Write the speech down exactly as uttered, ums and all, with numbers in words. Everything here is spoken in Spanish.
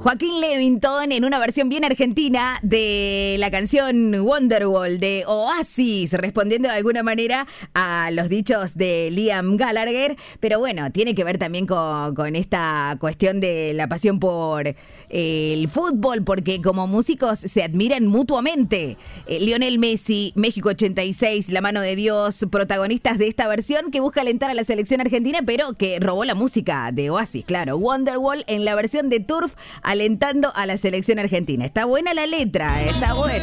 Joaquín Levington en una versión bien argentina de la canción Wonderwall de Oasis, respondiendo de alguna manera a los dichos de Liam Gallagher, pero bueno, tiene que ver también con, con esta cuestión de la pasión por eh, el fútbol, porque como músicos se admiran mutuamente. Eh, Lionel Messi, México ochenta y seis, La mano de Dios, protagonistas de esta versión que busca alentar a la selección argentina, pero que robó la música de Oasis, claro. Wonderwall en la versión de Turf, alentando a la selección argentina. Está buena la letra, está buena.